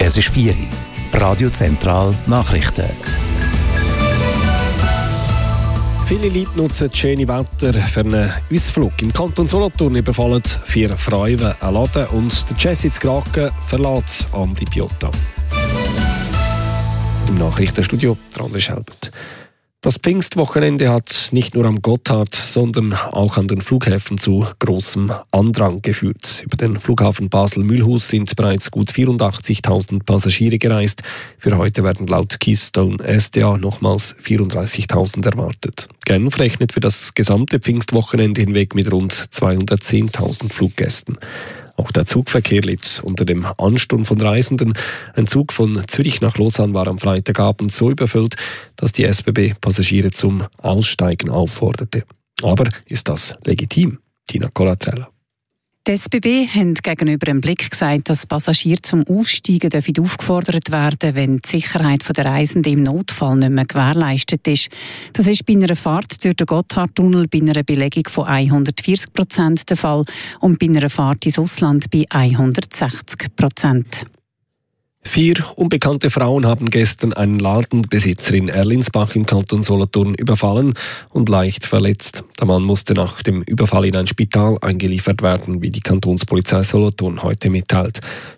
Es ist 4 Uhr. Radio Zentral Nachrichten. Viele Leute nutzen das schöne Wetter für einen Ausflug. Im Kanton Solothurn überfallen 4 Frauen einen Laden und der Jesse zu Graken verlässt Amri Piotta. Im Nachrichtenstudio André Schelbert. Das Pfingstwochenende hat nicht nur am Gotthard, sondern auch an den Flughäfen zu großem Andrang geführt. Über den Flughafen Basel-Mühlhus sind bereits gut 84.000 Passagiere gereist. Für heute werden laut Keystone SDA nochmals 34.000 erwartet. Genf rechnet für das gesamte Pfingstwochenende hinweg mit rund 210.000 Fluggästen. Auch der Zugverkehr litt unter dem Ansturm von Reisenden. Ein Zug von Zürich nach Lausanne war am Freitagabend so überfüllt, dass die SBB Passagiere zum Aussteigen aufforderte. Aber ist das legitim? Tina Colatrella. Die SBB haben gegenüber dem Blick gesagt, dass Passagiere zum Aussteigen aufgefordert werden, wenn die Sicherheit der Reisenden im Notfall nicht mehr gewährleistet ist. Das ist bei einer Fahrt durch den Gotthardtunnel bei einer Belegung von 140% der Fall und bei einer Fahrt ins Ausland bei 160%. 4 unbekannte Frauen haben gestern einen Ladenbesitzer in Erlinsbach im Kanton Solothurn überfallen und leicht verletzt. Der Mann musste nach dem Überfall in ein Spital eingeliefert werden, wie die Kantonspolizei Solothurn heute mitteilt.